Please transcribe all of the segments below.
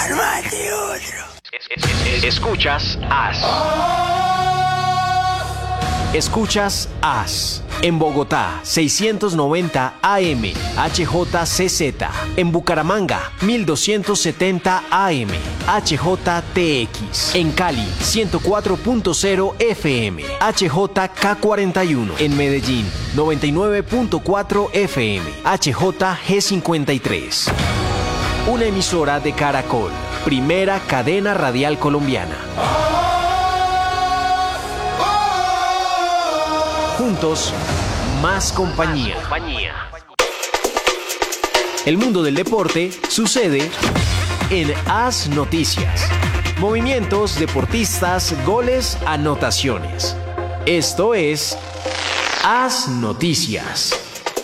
Armate otro. Escuchas As. Escuchas As. En Bogotá, 690 AM, HJCZ. En Bucaramanga, 1270 AM, HJTX. En Cali, 104.0 FM, HJK41. En Medellín, 99.4 FM, HJG53. Una emisora de Caracol, primera cadena radial colombiana. Juntos, más compañía. El mundo del deporte sucede en As Noticias. Movimientos, deportistas, goles, anotaciones. Esto es As Noticias.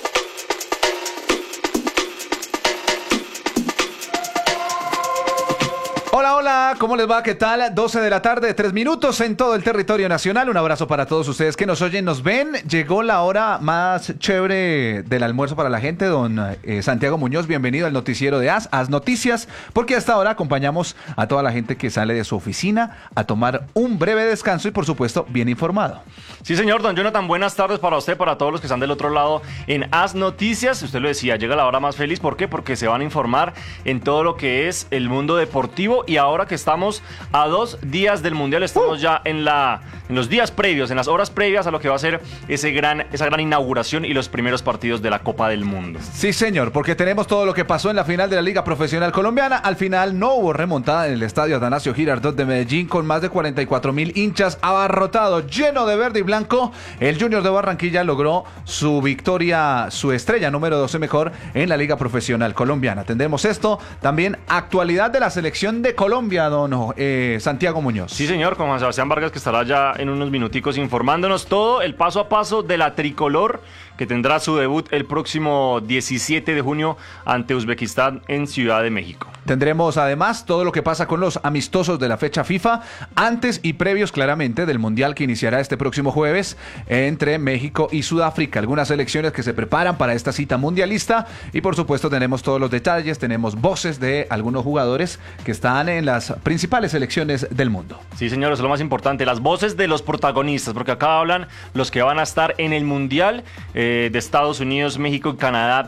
Hola, ¿cómo les va? ¿Qué tal? 12 de la tarde, 3 minutos en todo el territorio nacional. Un abrazo para todos ustedes que nos oyen, nos ven. Llegó la hora más chévere del almuerzo para la gente. Don Santiago Muñoz, bienvenido al noticiero de As Noticias, porque hasta ahora acompañamos a toda la gente que sale de su oficina a tomar un breve descanso y, por supuesto, bien informado. Sí, señor, don Jonathan, buenas tardes para usted, para todos los que están del otro lado en As Noticias. Usted lo decía, llega la hora más feliz. ¿Por qué? Porque se van a informar en todo lo que es el mundo deportivo. Y ahora que estamos a 2 días del Mundial, estamos ya en los días previos, en las horas previas a lo que va a ser esa gran inauguración y los primeros partidos de la Copa del Mundo. Sí, señor, porque tenemos todo lo que pasó en la final de la Liga Profesional Colombiana. Al final no hubo remontada en el estadio Atanasio Girardot de Medellín, con más de 44,000 hinchas, abarrotado, lleno de verde y blanco. El Junior de Barranquilla logró su victoria, su estrella número 12 mejor en la Liga Profesional Colombiana. Tendremos esto, también actualidad de la selección de Colombia, don Santiago Muñoz. Sí, señor, con Juan Sebastián Vargas, que estará ya en unos minuticos informándonos todo el paso a paso de la tricolor, que tendrá su debut el próximo 17 de junio ante Uzbekistán en Ciudad de México. Tendremos además todo lo que pasa con los amistosos de la fecha FIFA, antes y previos claramente del Mundial que iniciará este próximo jueves entre México y Sudáfrica. Algunas selecciones que se preparan para esta cita mundialista y, por supuesto, tenemos todos los detalles, tenemos voces de algunos jugadores que están en las principales selecciones del mundo. Sí, señor, eso es lo más importante, las voces de los protagonistas, porque acá hablan los que van a estar en el Mundial de Estados Unidos, México y Canadá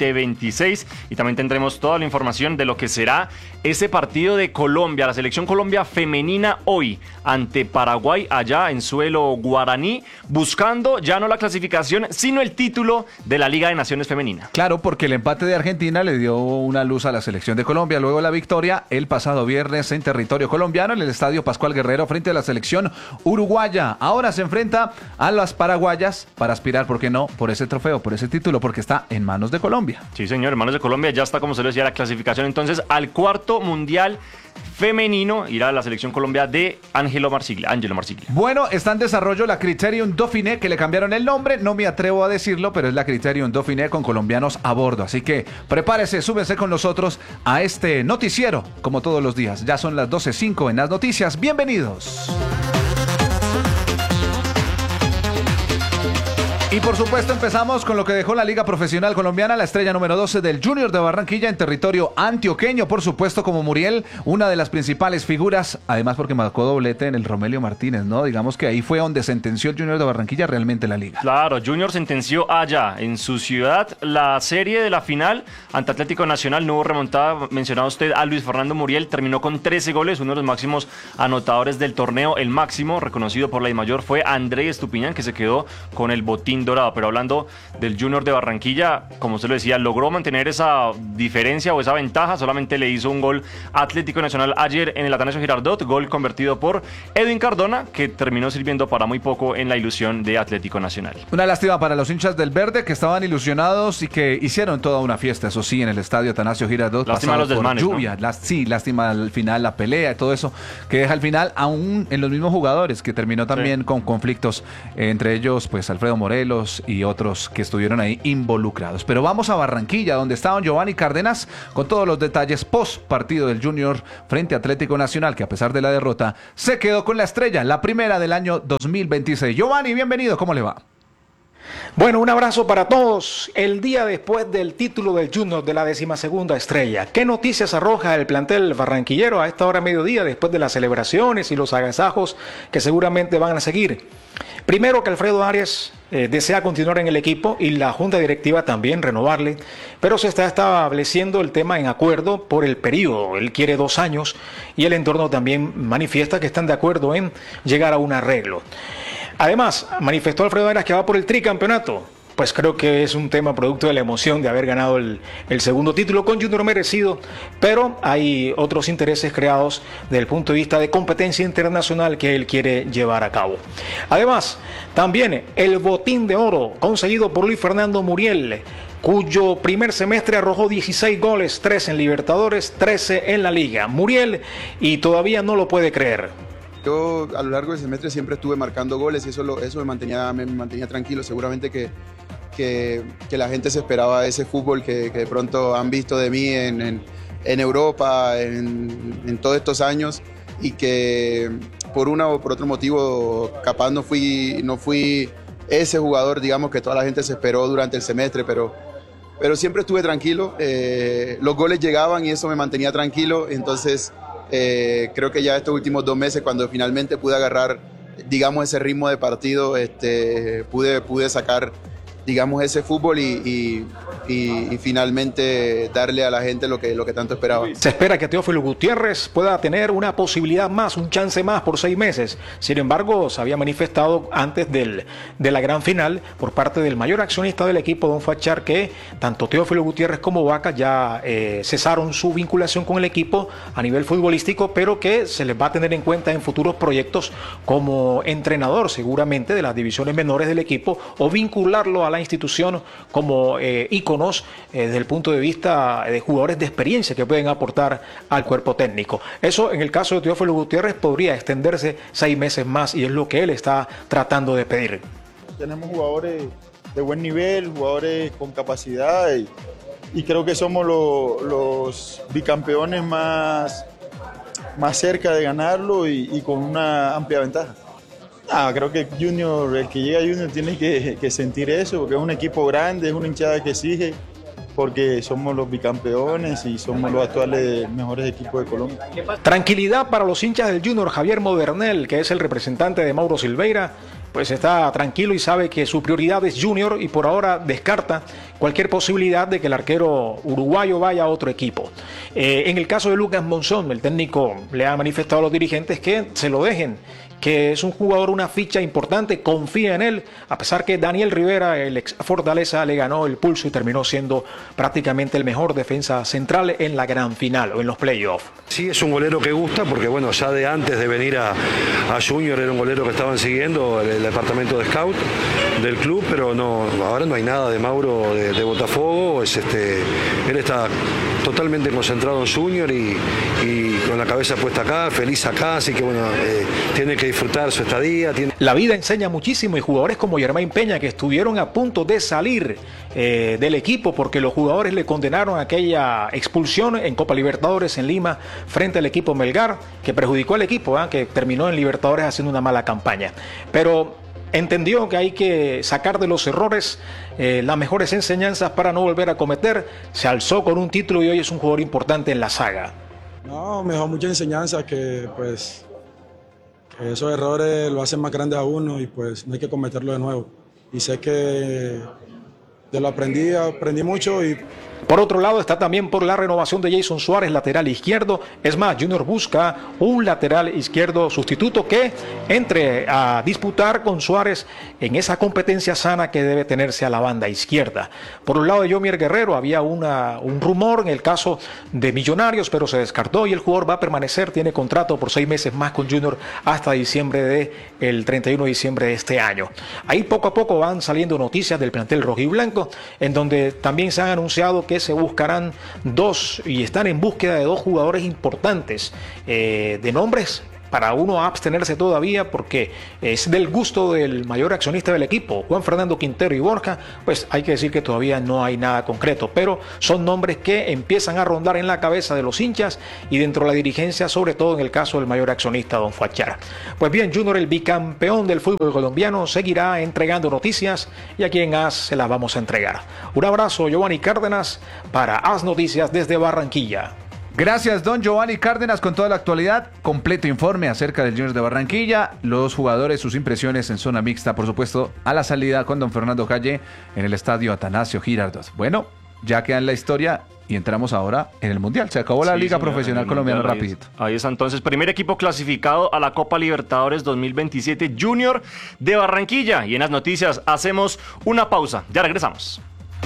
2026, y también tendremos toda la información de lo que será ese partido de Colombia, la selección Colombia femenina hoy ante Paraguay allá en suelo guaraní, buscando ya no la clasificación, sino el título de la Liga de Naciones Femenina. Claro, porque el empate de Argentina le dio una luz a la selección de Colombia, luego la victoria el pasado viernes en territorio colombiano en el estadio Pascual Guerrero frente a la selección uruguaya. Ahora se enfrenta a las paraguayas para aspirar, ¿por qué no?, por ese trofeo, por ese título, porque está en manos de Colombia. Sí, señor, en manos de Colombia ya está, como se lo decía, la clasificación entonces al cuarto mundial femenino. Irá a la selección Colombia de Ángelo Marsiglia. Bueno, está en desarrollo la Criterium Dauphiné, que le cambiaron el nombre, no me atrevo a decirlo, pero es la Criterium Dauphiné con colombianos a bordo. Así que prepárese, súbese con nosotros a este noticiero, como todos los días. Ya son las 12:05 en As Noticias. Bienvenidos. Y por supuesto empezamos con lo que dejó la Liga Profesional Colombiana, la estrella número 12 del Junior de Barranquilla en territorio antioqueño, por supuesto, como Muriel, una de las principales figuras, además porque marcó doblete en el Romelio Martínez, ¿no? Digamos que ahí fue donde sentenció el Junior de Barranquilla realmente la Liga. Claro, Junior sentenció allá, en su ciudad, la serie de la final ante Atlético Nacional. No hubo remontada, mencionaba usted a Luis Fernando Muriel, terminó con 13 goles, uno de los máximos anotadores del torneo. El máximo, reconocido por la DIMAYOR, fue André Estupiñán, que se quedó con el botín dorado. Pero hablando del Junior de Barranquilla, como usted lo decía, logró mantener esa diferencia o esa ventaja. Solamente le hizo un gol Atlético Nacional ayer en el Atanasio Girardot, gol convertido por Edwin Cardona, que terminó sirviendo para muy poco en la ilusión de Atlético Nacional. Una lástima para los hinchas del Verde, que estaban ilusionados y que hicieron toda una fiesta, eso sí, en el estadio Atanasio Girardot. Lástima a los desmanes, lluvia, ¿no? Sí, lástima al final la pelea y todo eso, que deja al final aún en los mismos jugadores, que terminó también con conflictos, entre ellos pues Alfredo Morelos y otros que estuvieron ahí involucrados. Pero vamos a Barranquilla, donde estaba Giovanni Cárdenas con todos los detalles post partido del Junior frente a Atlético Nacional, que a pesar de la derrota se quedó con la estrella, la primera del año 2026. Giovanni, bienvenido, ¿cómo le va? Bueno, un abrazo para todos. El día después del título del Junior de la 12ª estrella, ¿qué noticias arroja el plantel barranquillero a esta hora mediodía después de las celebraciones y los agasajos que seguramente van a seguir? Primero, que Alfredo Arias desea continuar en el equipo y la junta directiva también renovarle, pero se está estableciendo el tema en acuerdo por el periodo. Él quiere 2 años y el entorno también manifiesta que están de acuerdo en llegar a un arreglo. Además, manifestó Alfredo Arias que va por el tricampeonato. Pues creo que es un tema producto de la emoción de haber ganado el segundo título con Junior merecido, pero hay otros intereses creados desde el punto de vista de competencia internacional que él quiere llevar a cabo. Además, también el botín de oro conseguido por Luis Fernando Muriel, cuyo primer semestre arrojó 16 goles, 3 en Libertadores, 13 en la Liga. Muriel, y todavía no lo puede creer. Yo a lo largo del semestre siempre estuve marcando goles y eso me mantenía tranquilo. Seguramente que la gente se esperaba ese fútbol que de pronto han visto de mí en Europa, en todos estos años, y que por una o por otro motivo capaz no fui ese jugador, digamos, que toda la gente se esperó durante el semestre, pero siempre estuve tranquilo. Los goles llegaban y eso me mantenía tranquilo. Entonces creo que ya estos últimos 2 meses, cuando finalmente pude agarrar, digamos, ese ritmo de partido, pude sacar, digamos, ese fútbol y finalmente darle a la gente lo que tanto esperaba. Se espera que Teófilo Gutiérrez pueda tener una posibilidad más, un chance más por 6 meses. Sin embargo, se había manifestado antes de la gran final por parte del mayor accionista del equipo, Don Fachar, que tanto Teófilo Gutiérrez como Vaca ya cesaron su vinculación con el equipo a nivel futbolístico, pero que se les va a tener en cuenta en futuros proyectos como entrenador seguramente de las divisiones menores del equipo, o vincularlo a la institución como íconos desde el punto de vista de jugadores de experiencia que pueden aportar al cuerpo técnico. Eso en el caso de Teófilo Gutiérrez podría extenderse 6 meses más y es lo que él está tratando de pedir. Tenemos jugadores de buen nivel, jugadores con capacidad y creo que somos los bicampeones más cerca de ganarlo y con una amplia ventaja. Creo que el que llega a Junior tiene que sentir eso, porque es un equipo grande, es una hinchada que exige, porque somos los bicampeones y somos los actuales mejores equipos de Colombia. Tranquilidad para los hinchas del Junior. Javier Modernel, que es el representante de Mauro Silveira, pues está tranquilo y sabe que su prioridad es Junior y por ahora descarta cualquier posibilidad de que el arquero uruguayo vaya a otro equipo. En el caso de Lucas Monzón, el técnico le ha manifestado a los dirigentes que se lo dejen, que es un jugador, una ficha importante, confía en él, a pesar que Daniel Rivera, el ex Fortaleza, le ganó el pulso y terminó siendo prácticamente el mejor defensa central en la gran final o en los playoffs. Sí, es un golero que gusta porque bueno, ya de antes de venir a Junior era un golero que estaban siguiendo el departamento de scout del club, pero no, ahora no hay nada de Mauro de Botafogo, él está totalmente concentrado en Junior y con la cabeza puesta acá, feliz acá, así que bueno, tiene que disfrutar su estadía. La vida enseña muchísimo y jugadores como Germain Peña, que estuvieron a punto de salir del equipo porque los jugadores le condenaron aquella expulsión en Copa Libertadores en Lima frente al equipo Melgar, que perjudicó al equipo, que terminó en Libertadores haciendo una mala campaña. Pero entendió que hay que sacar de los errores las mejores enseñanzas para no volver a cometer. Se alzó con un título y hoy es un jugador importante en la saga. No, me dejó muchas enseñanzas que esos errores lo hacen más grandes a uno y pues no hay que cometerlo de nuevo. Y sé que de lo aprendí mucho y... Por otro lado, está también por la renovación de Jason Suárez, lateral izquierdo. Es más, Junior busca un lateral izquierdo sustituto que entre a disputar con Suárez en esa competencia sana que debe tenerse a la banda izquierda. Por el lado de Yomier Guerrero había un rumor en el caso de Millonarios, pero se descartó y el jugador va a permanecer, tiene contrato por 6 meses más con Junior hasta el 31 de diciembre de este año. Ahí poco a poco van saliendo noticias del plantel rojiblanco, en donde también se han anunciado que se buscarán 2 y están en búsqueda de 2 jugadores importantes de nombres para uno abstenerse todavía porque es del gusto del mayor accionista del equipo, Juan Fernando Quintero y Borja, pues hay que decir que todavía no hay nada concreto, pero son nombres que empiezan a rondar en la cabeza de los hinchas y dentro de la dirigencia, sobre todo en el caso del mayor accionista, don Fachara. Pues bien, Junior, el bicampeón del fútbol colombiano, seguirá entregando noticias y aquí en AS se las vamos a entregar. Un abrazo, Giovanni Cárdenas, para AS Noticias desde Barranquilla. Gracias, don Giovanni Cárdenas, con toda la actualidad, completo informe acerca del Junior de Barranquilla, los jugadores, sus impresiones en zona mixta, por supuesto, a la salida con don Fernando Calle en el estadio Atanasio Girardot. Bueno, ya queda en la historia y entramos ahora en el Mundial. Se acabó la Liga Profesional Colombiana rapidito. Ahí está entonces, primer equipo clasificado a la Copa Libertadores 2027, Junior de Barranquilla. Y en las noticias hacemos una pausa, ya regresamos.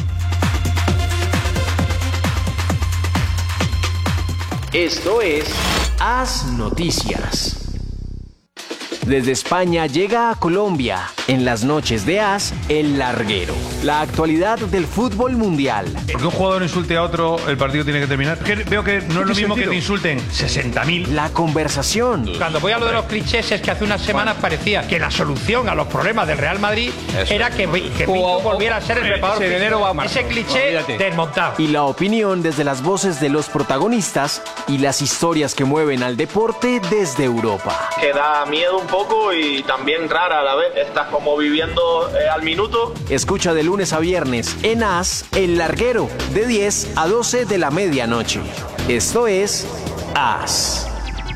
Esto es AS Noticias. Desde España llega a Colombia, en las noches de AS, El Larguero. La actualidad del fútbol mundial. Porque un jugador insulte a otro, el partido tiene que terminar. Veo que no es lo mismo que te insulten 60.000. La conversación. Cuando voy a lo de los clichés, es que hace unas semanas parecía que la solución a los problemas del Real Madrid era que Pinto volviera a ser el preparador físico. Ese cliché desmontado. Y la opinión desde las voces de los protagonistas y las historias que mueven al deporte desde Europa. Que da miedo un poco y también rara a la vez. Estás como viviendo al minuto. Escucha de lunes a viernes en AS El Larguero, de 10 a 12 de la medianoche. Esto es AS.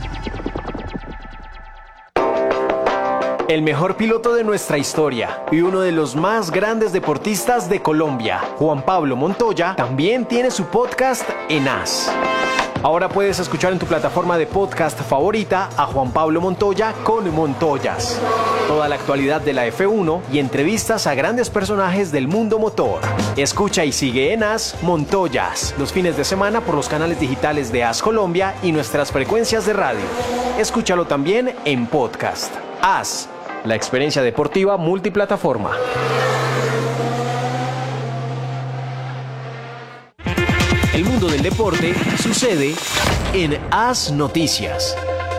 El mejor piloto de nuestra historia y uno de los más grandes deportistas de Colombia, Juan Pablo Montoya, también tiene su podcast en AS. Ahora puedes escuchar en tu plataforma de podcast favorita a Juan Pablo Montoya con Montoyas. Toda la actualidad de la F1 y entrevistas a grandes personajes del mundo motor. Escucha y sigue en AS Montoyas los fines de semana por los canales digitales de AS Colombia y nuestras frecuencias de radio. Escúchalo también en podcast. AS, la experiencia deportiva multiplataforma. El mundo del deporte sucede en AS Noticias.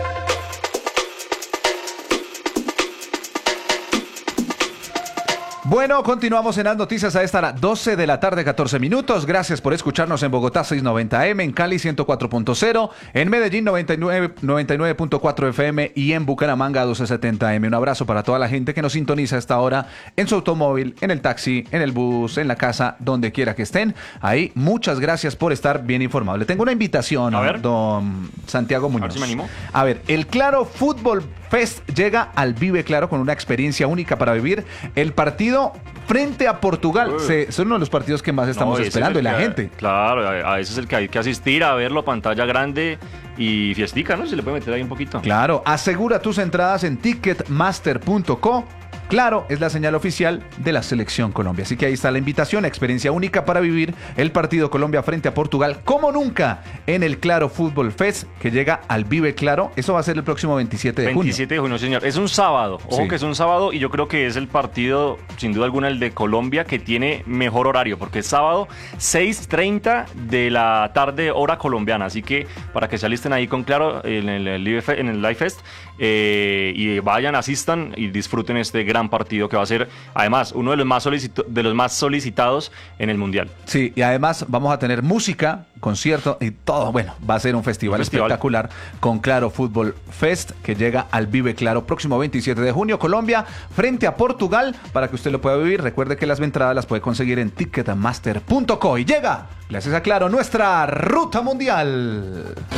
Bueno, continuamos en las noticias a esta hora, 12 de la tarde, 14 minutos. Gracias por escucharnos en Bogotá 690M, en Cali 104.0, en Medellín 99.4 FM y en Bucaramanga 1270M. Un abrazo para toda la gente que nos sintoniza a esta hora en su automóvil, en el taxi, en el bus, en la casa, donde quiera que estén. Ahí, muchas gracias por estar bien informados. Le tengo una invitación, don Santiago Muñoz. A ver si me animo. A ver, el Claro Fútbol Fest llega al Vive Claro con una experiencia única para vivir el partido frente a Portugal. Son uno de los partidos que más estamos esperando y la gente. Claro, a ese es el que hay que asistir a verlo, pantalla grande y fiestica, ¿no? Se le puede meter ahí un poquito. Claro, asegura tus entradas en ticketmaster.co. Claro, es la señal oficial de la Selección Colombia. Así que ahí está la invitación, experiencia única para vivir el partido Colombia frente a Portugal como nunca en el Claro Fútbol Fest que llega al Vive Claro. Eso va a ser el próximo 27 de junio. 27 de junio, señor. Es un sábado. Ojo que es un sábado y yo creo que es el partido, sin duda alguna, el de Colombia que tiene mejor horario porque es sábado 6:30 de la tarde hora colombiana. Así que para que se alisten ahí con Claro en el Live Fest y vayan, asistan y disfruten este gran partido que va a ser además uno de los más solicitados en el Mundial. Sí, y además vamos a tener música, concierto y todo. Bueno, va a ser un festival espectacular con Claro Fútbol Fest que llega al Vive Claro próximo 27 de junio, Colombia frente a Portugal, para que usted lo pueda vivir. Recuerde que las entradas las puede conseguir en ticketmaster.co y llega, gracias a Claro, nuestra ruta mundial.